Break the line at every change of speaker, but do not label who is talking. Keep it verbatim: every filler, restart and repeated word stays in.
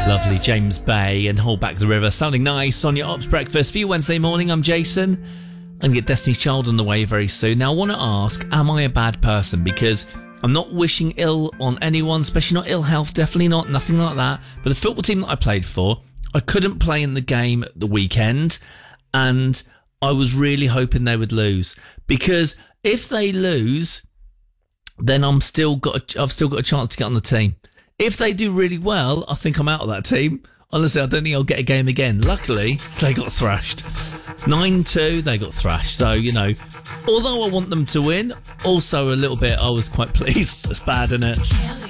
Lovely James Bay and Hold Back the River, sounding nice on your Ops Breakfast for you Wednesday morning. I'm Jason. I'm going to get Destiny's Child on the way very soon. Now, I want to ask, am I a bad person? Because I'm not wishing ill on anyone, especially not ill health, definitely not, nothing like that. But the football team that I played for, I couldn't play in the game at the weekend, and I was really hoping they would lose. Because if they lose, then I'm still got a, I've still got a chance to get on the team. If they do really well, I think I'm out of that team. Honestly, I don't think I'll get a game again. Luckily, they got thrashed. nine two, they got thrashed. So, you know, although I want them to win, also a little bit, I was quite pleased. It's bad, isn't it?